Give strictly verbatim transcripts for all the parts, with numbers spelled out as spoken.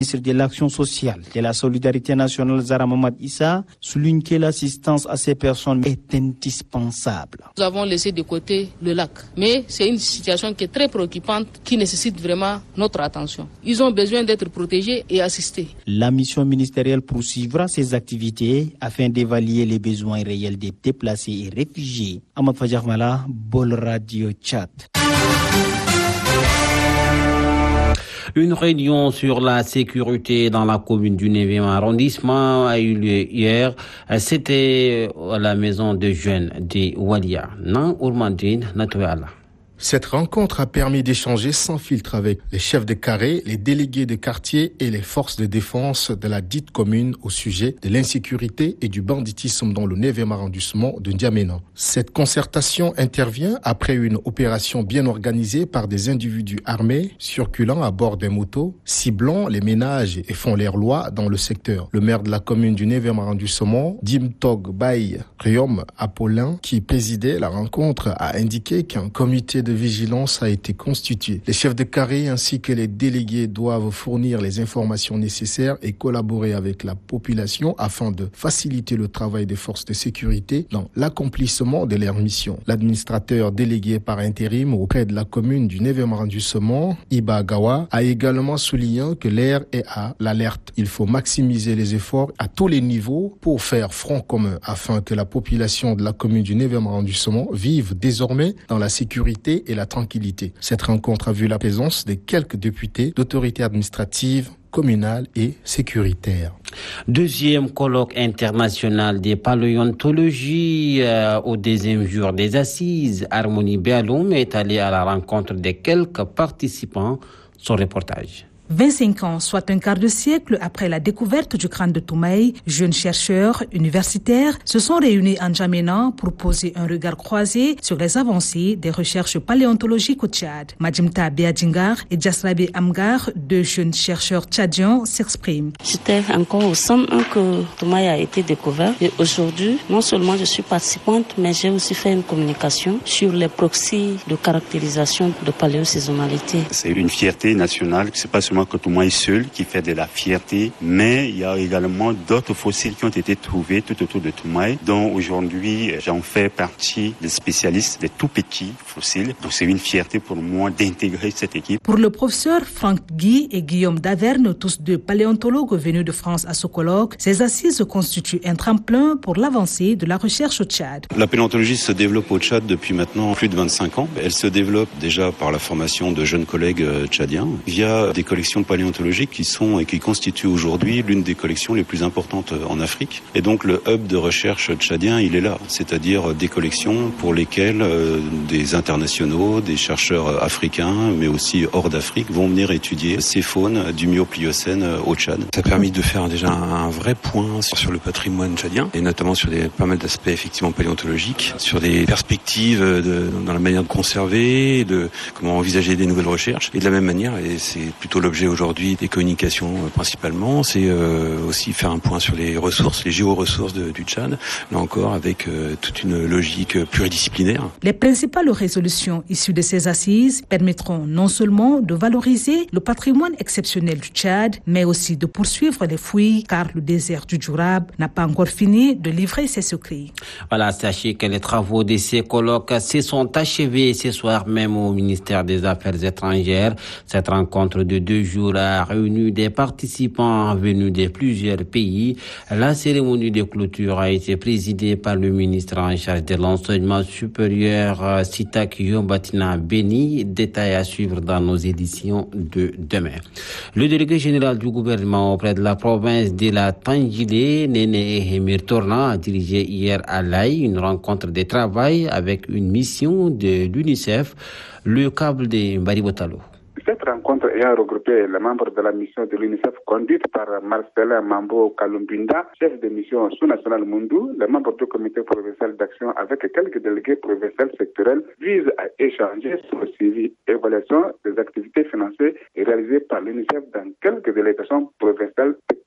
ministre de l'Action sociale, de la solidarité nationale, Zahra Mamad Issa, souligne que l'assistance à ces personnes est indispensable. Nous avons laissé de côté le lac, mais c'est une situation qui est très préoccupante, qui nécessite vraiment notre attention. Ils ont besoin d'être protégés et assistés. La mission ministérielle poursuivra ses activités afin d'évaluer les besoins réels des déplacés et réfugiés. Ahmad Fajr Mala, Bol Radio Tchad. Une réunion sur la sécurité dans la commune du neuvième arrondissement a eu lieu hier. C'était à la maison de jeunes de Walia. Nan Ourmandine Natouala. Cette rencontre a permis d'échanger sans filtre avec les chefs de carré, les délégués de quartier et les forces de défense de la dite commune au sujet de l'insécurité et du banditisme dans le neuvième arrondissement de N'Djamena. Cette concertation intervient après une opération bien organisée par des individus armés circulant à bord des motos, ciblant les ménages et font leur loi dans le secteur. Le maire de la commune du neuvième arrondissement, Dimtog Baye Riom Apollin, qui présidait la rencontre, a indiqué qu'un comité de de vigilance a été constitué. Les chefs de carré ainsi que les délégués doivent fournir les informations nécessaires et collaborer avec la population afin de faciliter le travail des forces de sécurité dans l'accomplissement de leur mission. L'administrateur délégué par intérim auprès de la commune du neuvième arrondissement, Iba Gawa, a également souligné que l'air est à l'alerte. Il faut maximiser les efforts à tous les niveaux pour faire front commun afin que la population de la commune du neuvième arrondissement vive désormais dans la sécurité et la tranquillité. Cette rencontre a vu la présence de quelques députés d'autorités administratives, communales et sécuritaires. Deuxième colloque international de paléontologie euh, au deuxième jour des assises. Harmonie Béaloum est allée à la rencontre de quelques participants. Son reportage. vingt-cinq ans, soit un quart de siècle après la découverte du crâne de Toumaï, jeunes chercheurs universitaires se sont réunis en N'Djamena pour poser un regard croisé sur les avancées des recherches paléontologiques au Tchad. Madjimta Beadjingar et Djasrabi Amgar, deux jeunes chercheurs tchadiens, s'expriment. J'étais encore au cent un que Toumaï a été découvert et aujourd'hui, non seulement je suis participante, mais j'ai aussi fait une communication sur les proxys de caractérisation de paléosaisonnalité. C'est une fierté nationale, c'est pas seulement que Toumaï seul qui fait de la fierté, mais il y a également d'autres fossiles qui ont été trouvés tout autour de Toumaï, dont aujourd'hui j'en fais partie des spécialistes des tout petits fossiles. Donc c'est une fierté pour moi d'intégrer cette équipe. Pour le professeur Franck Guy et Guillaume Daverne, tous deux paléontologues venus de France à ce colloque, ces assises constituent un tremplin pour l'avancée de la recherche au Tchad. La paléontologie se développe au Tchad depuis maintenant plus de vingt-cinq ans. Elle se développe déjà par la formation de jeunes collègues tchadiens via des collections paléontologiques qui sont et qui constituent aujourd'hui l'une des collections les plus importantes en Afrique. Et donc le hub de recherche tchadien, il est là, c'est-à-dire des collections pour lesquelles euh, des internationaux, des chercheurs africains, mais aussi hors d'Afrique, vont venir étudier ces faunes du Mio-Pliocène au Tchad. Ça a permis de faire déjà un vrai point sur, sur le patrimoine tchadien, et notamment sur des, pas mal d'aspects effectivement paléontologiques, sur des perspectives de, dans la manière de conserver, de comment envisager des nouvelles recherches. Et de la même manière, et c'est plutôt l'objet aujourd'hui des communications euh, principalement, c'est euh, aussi faire un point sur les ressources, les géoressources de, du Tchad, là encore avec euh, toute une logique pluridisciplinaire. Les principales résolutions issues de ces assises permettront non seulement de valoriser le patrimoine exceptionnel du Tchad, mais aussi de poursuivre les fouilles, car le désert du Djourab n'a pas encore fini de livrer ses secrets. Voilà, sachez que les travaux de ces colloques se sont achevés ce soir même au ministère des Affaires étrangères. Cette rencontre de deux jours a réuni des participants venus de plusieurs pays. La cérémonie de clôture a été présidée par le ministre en charge de l'enseignement supérieur, Sitak Yombatina Beni. Détail à suivre dans nos éditions de demain. Le délégué général du gouvernement auprès de la province de la Tangilé, Néné Emir Torna, a dirigé hier à l'Aï une rencontre de travail avec une mission de l'UNICEF, le câble de Mbari-Botalo. Cette rencontre ayant regroupé les membres de la mission de l'UNICEF conduite par Marcelin Mambo Kalumbinda, chef de mission sous-nationale Mundou, les membres du comité provincial d'action avec quelques délégués provinciaux sectoriels vise à échanger sur le suivi et évaluation des activités financées et réalisées par l'UNICEF dans quelques délégations provinciales sectorielles.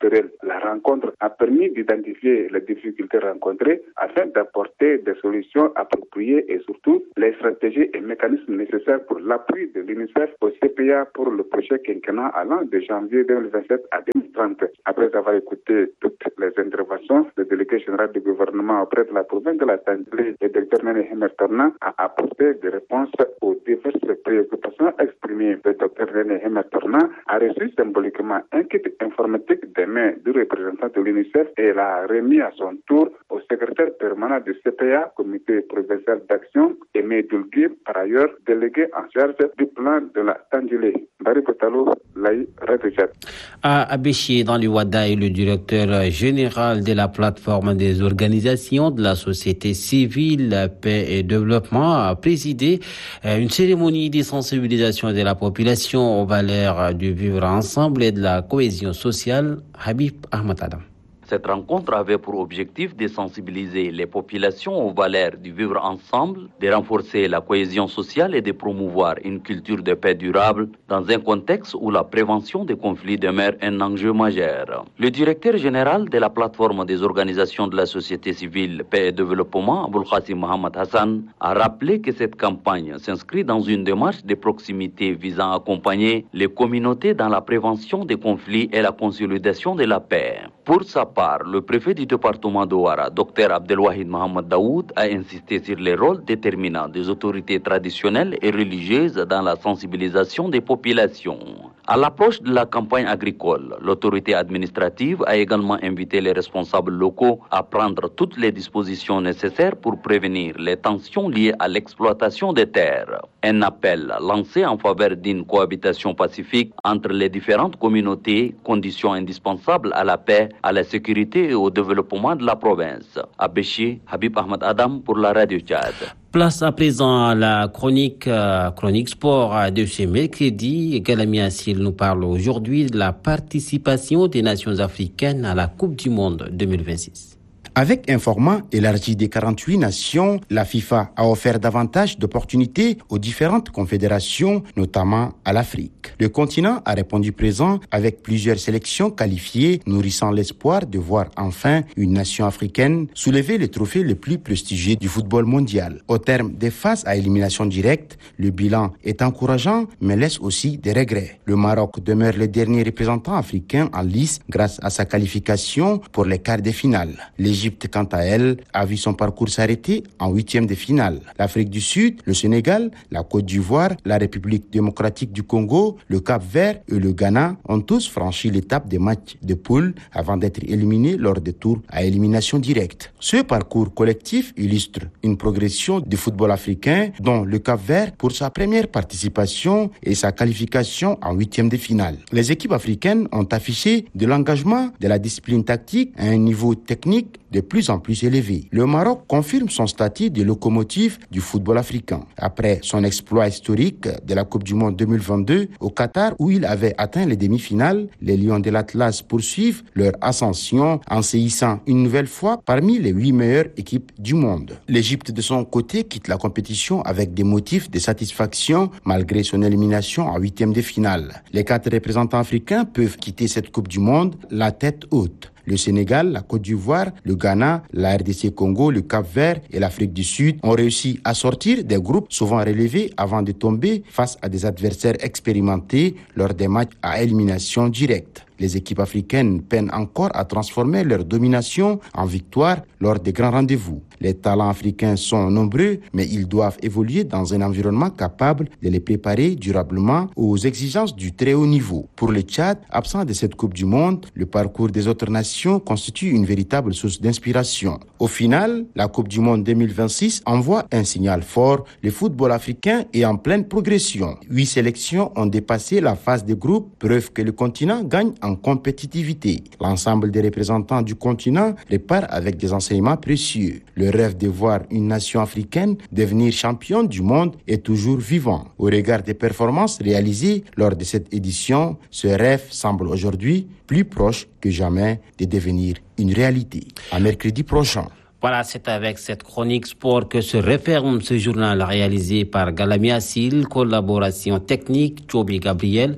ministériel. La rencontre a permis d'identifier les difficultés rencontrées afin d'apporter des solutions appropriées et surtout les stratégies et mécanismes nécessaires pour l'appui de l'UNICEF au C P A pour le projet quinquennat allant de janvier deux mille vingt-sept à deux mille trente. Après avoir écouté toutes les interventions, le délégué général du gouvernement auprès de la province de la Tandjilé, le docteur Nene Hemer-Torna, a apporté des réponses aux diverses préoccupations exprimées. Le docteur Nene Hemer-Torna a reçu symboliquement un kit informatique des mains du représentant de l'UNICEF et l'a remis à son tour au secrétaire permanent du C P A, comité provincial d'action, Aimé Dulguir, par ailleurs délégué en charge du plan de la Tandjilé. Barry Potalo, Laï, Radio Tchad. À Abéché, dans le Ouada, et le directeur général de la plateforme des organisations de la société civile, paix et développement, a présidé une cérémonie de sensibilisation de la population aux valeurs du vivre ensemble et de la cohésion sociale. Habib Ahmad Adam. Cette rencontre avait pour objectif de sensibiliser les populations aux valeurs du vivre ensemble, de renforcer la cohésion sociale et de promouvoir une culture de paix durable dans un contexte où la prévention des conflits demeure un enjeu majeur. Le directeur général de la plateforme des organisations de la société civile Paix et Développement, Aboul Khassim Mohamed Hassan, a rappelé que cette campagne s'inscrit dans une démarche de proximité visant à accompagner les communautés dans la prévention des conflits et la consolidation de la paix. Pour sa part, le préfet du département de Ouara, Dr Abdelwahid Mohamed Daoud, a insisté sur les rôles déterminants des autorités traditionnelles et religieuses dans la sensibilisation des populations. À l'approche de la campagne agricole, l'autorité administrative a également invité les responsables locaux à prendre toutes les dispositions nécessaires pour prévenir les tensions liées à l'exploitation des terres. Un appel lancé en faveur d'une cohabitation pacifique entre les différentes communautés, condition indispensable à la paix, à la sécurité et au développement de la province. À Béchi, Habib Ahmad Adam pour la Radio Tchad. Place à présent à la chronique, euh, chronique sport de ce mercredi. Galami Assil nous parle aujourd'hui de la participation des nations africaines à la Coupe du Monde deux mille vingt-six. Avec un format élargi des quarante-huit nations, la FIFA a offert davantage d'opportunités aux différentes confédérations, notamment à l'Afrique. Le continent a répondu présent avec plusieurs sélections qualifiées, nourrissant l'espoir de voir enfin une nation africaine soulever le trophée le plus prestigieux du football mondial. Au terme des phases à élimination directe, le bilan est encourageant, mais laisse aussi des regrets. Le Maroc demeure le dernier représentant africain en lice grâce à sa qualification pour les quarts de finale. L'Égypte, quant à elle, a vu son parcours s'arrêter en huitième de finale. L'Afrique du Sud, le Sénégal, la Côte d'Ivoire, la République démocratique du Congo, le Cap-Vert et le Ghana ont tous franchi l'étape des matchs de poule avant d'être éliminés lors des tours à élimination directe. Ce parcours collectif illustre une progression du football africain dont le Cap-Vert pour sa première participation et sa qualification en huitième de finale. Les équipes africaines ont affiché de l'engagement, de la discipline tactique à un niveau technique de plus en plus élevé. Le Maroc confirme son statut de locomotive du football africain. Après son exploit historique de la Coupe du Monde deux mille vingt-deux au Qatar où il avait atteint les demi-finales, les Lions de l'Atlas poursuivent leur ascension en se hissant une nouvelle fois parmi les huit meilleures équipes du monde. L'Égypte de son côté quitte la compétition avec des motifs de satisfaction malgré son élimination en huitième de finale. Les quatre représentants africains peuvent quitter cette Coupe du Monde la tête haute. Le Sénégal, la Côte d'Ivoire, le Ghana, la R D C Congo, le Cap-Vert et l'Afrique du Sud ont réussi à sortir des groupes souvent relevés avant de tomber face à des adversaires expérimentés lors des matchs à élimination directe. Les équipes africaines peinent encore à transformer leur domination en victoire lors des grands rendez-vous. Les talents africains sont nombreux, mais ils doivent évoluer dans un environnement capable de les préparer durablement aux exigences du très haut niveau. Pour le Tchad, absent de cette Coupe du Monde, le parcours des autres nations constitue une véritable source d'inspiration. Au final, la Coupe du Monde deux mille vingt-six envoie un signal fort. Le football africain est en pleine progression. Huit sélections ont dépassé la phase de groupe, preuve que le continent gagne en compétitivité. L'ensemble des représentants du continent repart avec des enseignements précieux. Le rêve de voir une nation africaine devenir championne du monde est toujours vivant. Au regard des performances réalisées lors de cette édition, ce rêve semble aujourd'hui plus proche que jamais de devenir une réalité. À mercredi prochain. Voilà, c'est avec cette chronique sport que se referme ce journal réalisé par Galami Assil, collaboration technique, Chobi Gabriel.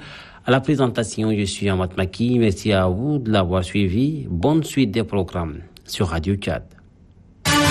À la présentation, je suis Amat Maki. Merci à vous de l'avoir suivi. Bonne suite des programmes sur Radio Tchad.